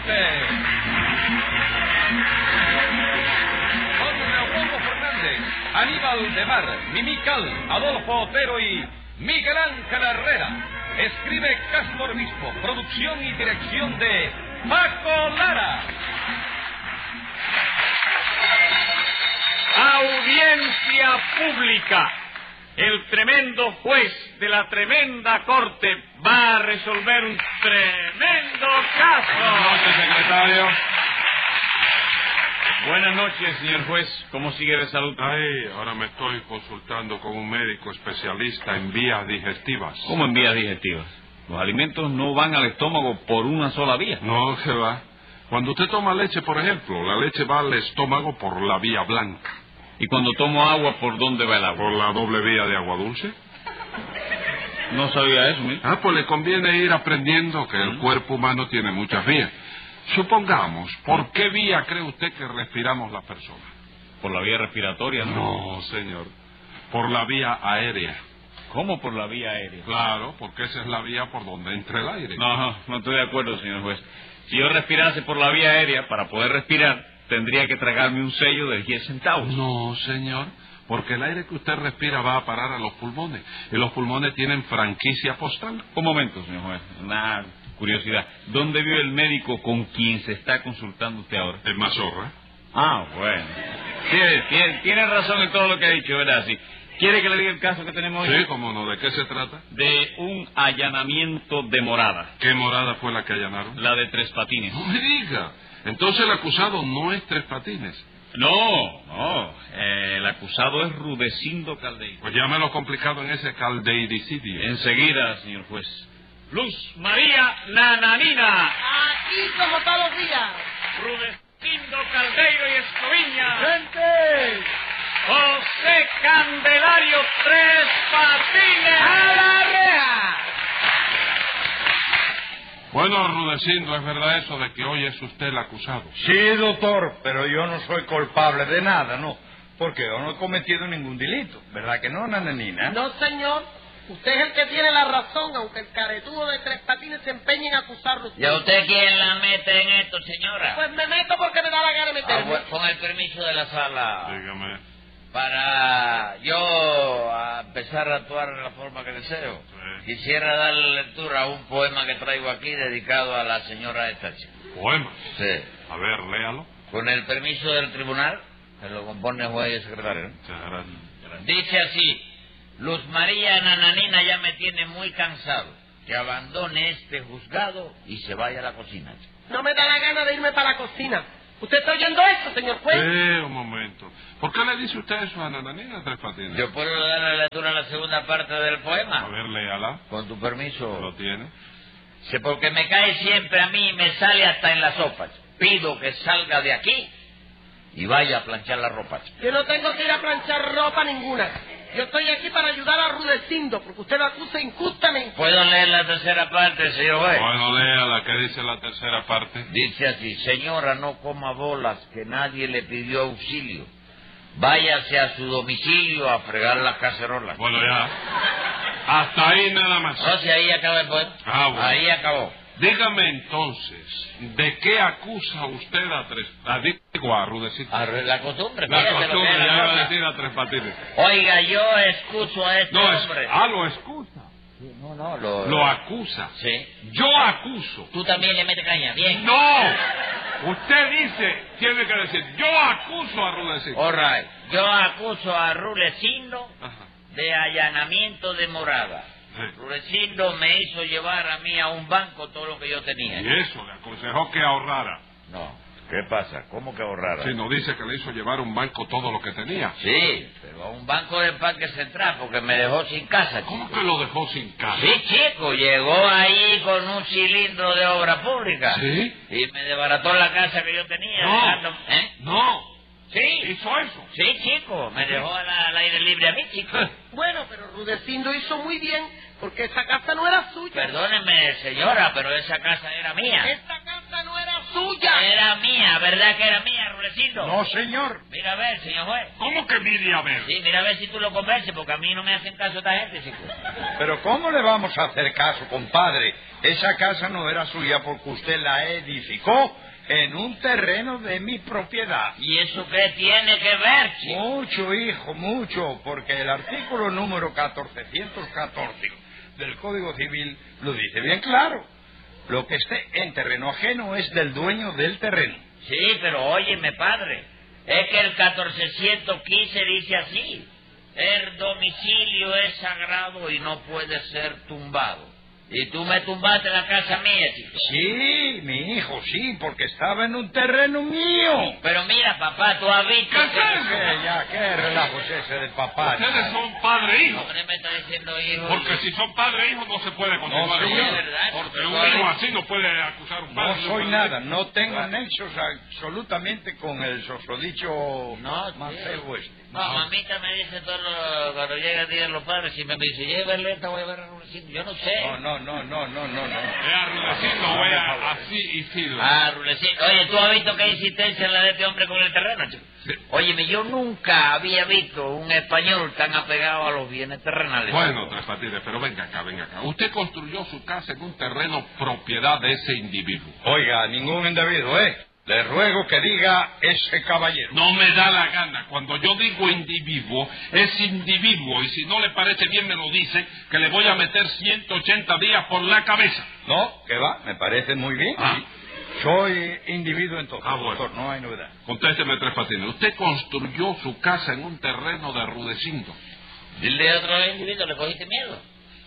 Norte. Con Leopoldo Fernández, Aníbal de Mar, Mimical, Adolfo Otero y Miguel Ángel Herrera. Escribe Castro Obispo. Producción y dirección de Paco Lara. Audiencia pública. El tremendo juez de la tremenda corte va a resolver un tremendo caso. Buenas noches, secretario. Buenas noches, señor juez. ¿Cómo sigue de salud? Ay, ahora me estoy consultando con un médico especialista en vías digestivas. ¿Cómo en vías digestivas? Los alimentos no van al estómago por una sola vía. No, se va. Cuando usted toma leche, por ejemplo, la leche va al estómago por la vía blanca. ¿Y cuando tomo agua, por dónde va el agua? ¿Por la doble vía de agua dulce? No sabía eso, ¿eh? Pues le conviene ir aprendiendo que el cuerpo humano tiene muchas vías. Supongamos, ¿por qué vía cree usted que respiramos las personas? Por la vía respiratoria, ¿no? No, señor. Por la vía aérea. ¿Cómo por la vía aérea? Claro, porque esa es la vía por donde entra el aire. No estoy de acuerdo, señor juez. Si yo respirase por la vía aérea, para poder respirar, tendría que tragarme un sello de 10 centavos. No, señor, porque el aire que usted respira va a parar a los pulmones. Y los pulmones tienen franquicia postal. Un momento, señor juez. Una curiosidad. ¿Dónde vive el médico con quien se está consultando usted ahora? En Mazorra. Bueno. Sí, tiene razón en todo lo que ha dicho, ¿verdad? Sí. ¿Quiere que le diga el caso que tenemos hoy? Sí, cómo no. ¿De qué se trata? De un allanamiento de morada. ¿Qué morada fue la que allanaron? La de Tres Patines. No me diga. Entonces el acusado no es Tres Patines. No. El acusado es Rudecindo Caldeiro. Pues llámelo complicado en ese caldeiricidio. Enseguida, señor juez. Luz María Nananina. Aquí como todos los días. Rudecindo Caldeiro y Escoviña. ¡Gente! José Candelario Tres Patines. ¡A la reja! Bueno, Rudecindo, ¿es verdad eso de que hoy es usted el acusado? Sí, doctor, pero yo no soy culpable de nada, ¿no? Porque yo no he cometido ningún delito, ¿verdad que no, Nananina? No, señor. Usted es el que tiene la razón, aunque el caretudo de Tres Patines se empeñe en acusarlo. ¿Y a usted quién la mete en esto, señora? Pues me meto porque me da la gana de meterme. Con el permiso de la sala. Dígame. Para yo empezar a actuar de la forma que deseo, quisiera darle lectura a un poema que traigo aquí dedicado a la señora esta chica. ¿Poema? Sí. A ver, léalo. Con el permiso del tribunal, que lo compone el juez y el secretario, ¿no? Muchas gracias. Dice así: Luz María Nananina ya me tiene muy cansado. Que abandone este juzgado y se vaya a la cocina. No me da la gana de irme para la cocina. ¿Usted está oyendo eso, señor juez? Un momento. ¿Por qué le dice usted eso a Nananina Tres Patines? ¿Yo puedo darle lectura a la segunda parte del poema? A ver, léala. Con tu permiso. ¿Lo tiene? Sí, porque me cae siempre a mí y me sale hasta en las sopas. Pido que salga de aquí y vaya a planchar la ropa. Yo no tengo que ir a planchar ropa ninguna. Yo estoy aquí para ayudar a Rudecindo, porque usted lo acusa injustamente. ¿Puedo leer la tercera parte, señor juez? Bueno, léala. ¿Qué dice la tercera parte? Dice así: señora, no coma bolas, que nadie le pidió auxilio. Váyase a su domicilio a fregar las cacerolas. Bueno, ya. Hasta ahí nada más. No, si ahí acaba el poema. Bueno. Ahí acabó. Dígame entonces, ¿de qué acusa usted a Rudecindo? La costumbre. La fíjate lo que costumbre, es la ya iba a cosa. decir a Tres Patines. Oiga, yo excuso a este hombre. Lo excusa. No, Lo acusa. Sí. Yo acuso. Tú también le metes caña, bien. ¡No! Usted tiene que decir, yo acuso a Rudecindo. All right. Yo acuso a Rudecindo Ajá. de allanamiento de morada. Sí. Rudecindo me hizo llevar a mí a un banco todo lo que yo tenía. Y eso, le aconsejó que ahorrara. No. ¿Qué pasa? ¿Cómo que ahorrara? Si no dice que le hizo llevar a un banco todo lo que tenía. Sí, pero a un banco del Parque Central porque me dejó sin casa, chico. ¿Cómo que lo dejó sin casa? Sí, chico, llegó ahí con un cilindro de obra pública. ¿Sí? Y me desbarató la casa que yo tenía. No. dejando- ¿Eh? No. Sí. ¿Hizo eso? Sí, chico, me dejó al aire libre a mí, chico. Bueno, pero Rudecindo hizo muy bien, porque esa casa no era suya. Perdóneme, señora, pero esa casa era mía. Esta casa no era suya. Era mía, ¿verdad que era mía, Rudecindo? No, señor. Mira a ver, señor juez. ¿Cómo que mire a ver? Sí, mira a ver si tú lo convences, porque a mí no me hacen caso esta gente, chico. Pero ¿cómo le vamos a hacer caso, compadre? Esa casa no era suya porque usted la edificó en un terreno de mi propiedad. ¿Y eso qué tiene que ver, chico? Mucho, hijo, mucho, porque el artículo número 1414 del Código Civil lo dice bien claro. Lo que esté en terreno ajeno es del dueño del terreno. Sí, pero óyeme, padre, es que el 1415 dice así: el domicilio es sagrado y no puede ser tumbado. Y tú me tumbaste la casa mía, chico. Sí, mi hijo, sí, porque estaba en un terreno mío. Pero mira, papá, tú has visto... ¿Qué es eso? ¿Qué relajo es ese del papá? Ustedes son padre e hijo. Hombre, me está diciendo hijo... Porque si son padre e hijo no se puede continuar. No, el señor. juicio. ¿Verdad? Porque Pero un ¿cuál hijo es? así no puede acusar a un padre. No soy nada, no tengo nexos absolutamente con el sosodicho No, más tío. feo este. No, mamita me dice cuando llega el día de los padres, y me dice, llévele esta, voy a ver a Rudecindo. Yo no sé. No. Vea, Rudecindo, vea, así y filo. Ah, Rudecindo. Oye, ¿tú has visto qué insistencia la de este hombre con el terreno, chico? Sí. Óyeme, yo nunca había visto un español tan apegado a los bienes terrenales. Bueno, Tres Patines, pero venga acá. Usted construyó su casa en un terreno propiedad de ese individuo. Oiga, ningún individuo, ¿eh? Le ruego que diga ese caballero. No me da la gana. Cuando yo digo individuo, es individuo. Y si no le parece bien, me lo dice, que le voy a meter 180 días por la cabeza. No, que va, me parece muy bien. Ah. Soy individuo entonces, Ah, bueno. doctor, no hay novedad. Contésteme, Tres Patines. Usted construyó su casa en un terreno de Rudecindo. Dile a otro individuo, ¿le cogiste miedo?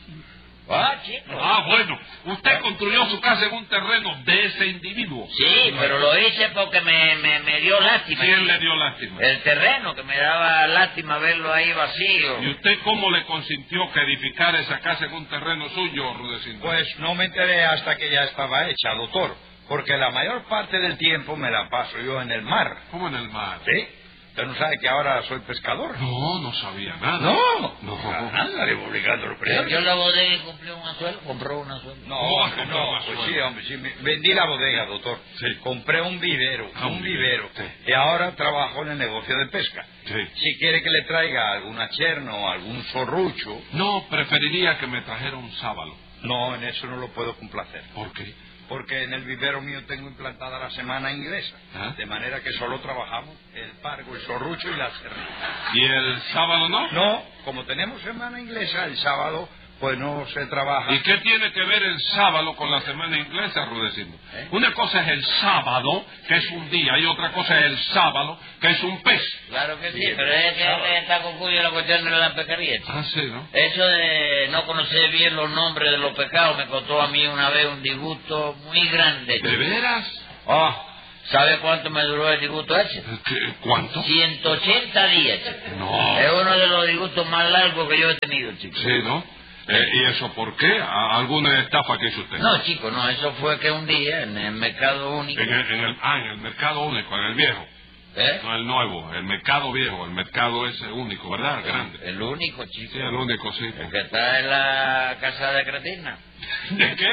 Ah, chico. Ah, bueno. Usted construyó su casa en un terreno de ese individuo. Sí, pero lo hice porque me dio lástima. ¿Quién le dio lástima? El terreno, que me daba lástima verlo ahí vacío. ¿Y usted cómo le consintió que edificara esa casa en un terreno suyo, Rudecindo? Pues no me enteré hasta que ya estaba hecha, doctor, porque la mayor parte del tiempo me la paso yo en el mar. ¿Cómo en el mar? ¿Sí? ¿Usted no sabe que ahora soy pescador? No sabía nada. No. Nada, le voy obligando los Yo en la bodega y compré un anzuelo, compró un anzuelo. Pues sí, hombre, sí, vendí la bodega, doctor. Sí. Compré un vivero, Ah, un vivero. sí. Y ahora trabajo en el negocio de pesca. Sí. Si quiere que le traiga alguna cherno o algún zorrucho... No, preferiría que me trajera un sábalo. No, en eso no lo puedo complacer. ¿Por qué? Porque en el vivero mío tengo implantada la semana inglesa. ¿Ah? De manera que solo trabajamos el pargo, el zorrucho y la cernita. ¿Y el sábado no? No, como tenemos semana inglesa, el sábado pues no se trabaja. ¿Y qué tiene que ver el sábado con la semana inglesa, Rudecindo? ¿Eh? Una cosa es el sábado, que es un día, y otra cosa es el sábado, que es un pez. Claro que sí, Sí, pero es que sábado. está con cuyo la cuestión de la pescaría, chico. Ah, sí, ¿no? Eso de no conocer bien los nombres de los pecados me costó a mí una vez un disgusto muy grande. ¿De chico. veras? ¿Sabe cuánto me duró el disgusto ese? ¿Cuánto? 180 días, chico. No. Es uno de los disgustos más largos que yo he tenido, chico. Sí, ¿no? ¿Y eso por qué? ¿Alguna estafa que hizo usted? No, chico, no, eso fue que un día en el mercado único. En el mercado único, en el viejo. ¿Eh? No el nuevo, el mercado viejo, el mercado ese único, ¿verdad? Grande. El único, chico. Sí, el único, sí. El que está en la casa de Cretina. ¿De qué?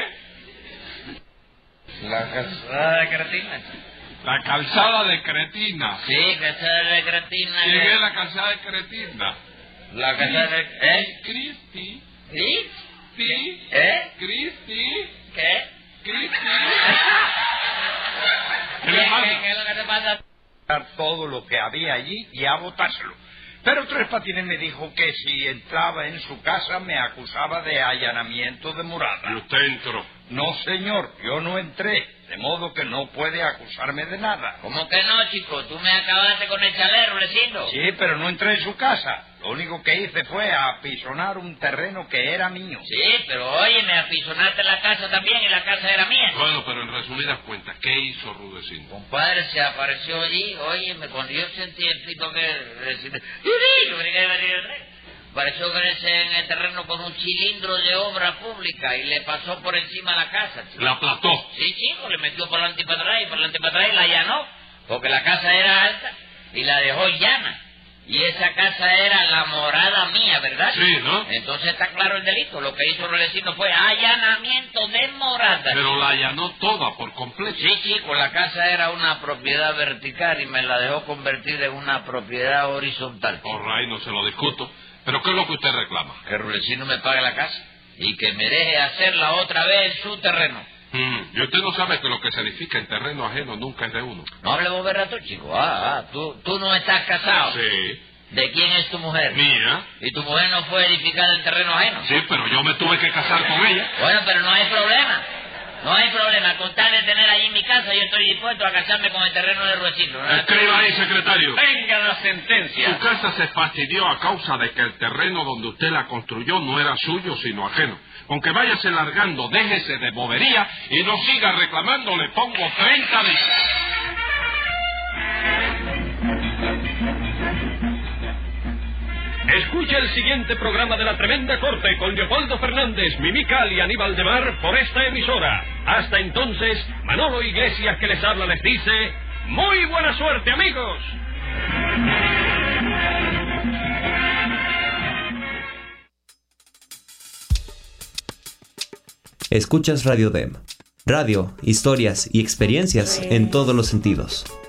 La casa de Cretina, chico. La calzada de Cretina. Sí, casa de Cretina. ¿Quién es la calzada de Cretina? La casa de... ¿Eh? Cristi. ¿Sí? Sí. ¿Eh? Cristi. ¿Qué? Cristi. ¿Qué le pasa? ¿Qué es lo que te pasa? Todo lo que había allí y a botárselo. Pero Tres Patines me dijo que si entraba en su casa me acusaba de allanamiento de Y morada. usted entró. No, señor, yo no entré, de modo que no puede acusarme de nada. ¿Cómo que no, chico? Tú me acabaste con el chalero, Rudecindo. Sí, pero no entré en su casa. Lo único que hice fue apisonar un terreno que era mío. Sí, pero oye, me aficionaste la casa también y la casa era mía. Bueno, pero en resumidas cuentas, ¿qué hizo Rudecindo? Compadre, se apareció allí, oye, cuando yo sentí el pito que... Pareció crecer en el terreno con un cilindro de obra pública y le pasó por encima de la casa, chico. La aplató. Sí, chico, le metió por delante y para atrás y por delante y para atrás y la allanó, porque la casa era alta y la dejó llana. Y esa casa era la morada mía, ¿verdad? Sí, ¿no? Entonces está claro el delito. Lo que hizo Rudecindo fue allanamiento de morada. Pero la allanó toda por completo. Sí, pues la casa era una propiedad vertical y me la dejó convertir en una propiedad horizontal. All right, no se lo discuto. ¿Pero qué es lo que usted reclama? Que Rudecindo me pague la casa y que me deje hacerla otra vez en su terreno. Y usted no sabe que lo que se edifica en terreno ajeno nunca es de uno. No hable vos rato, chico. Tú no estás casado. Sí. ¿De quién es tu mujer? Mía. ¿Y tu mujer no fue edificada en terreno ajeno? Sí, pero yo me tuve que casar con ella. Bueno, pero no hay problema. No hay problema. Con tal de tener allí mi casa, yo estoy dispuesto a casarme con el terreno de Rudecindo. Escriba ahí, secretario. Venga la sentencia. Su casa se fastidió a causa de que el terreno donde usted la construyó no era suyo, sino ajeno. Aunque váyase largando, déjese de bobería y no siga reclamando, le pongo 30 días. Escucha el siguiente programa de La Tremenda Corte con Leopoldo Fernández, Mimical y Aníbal de Mar por esta emisora. Hasta entonces, Manolo Iglesias que les habla les dice, ¡muy buena suerte, amigos! Escuchas Radio DEM. Radio, historias y experiencias en todos los sentidos.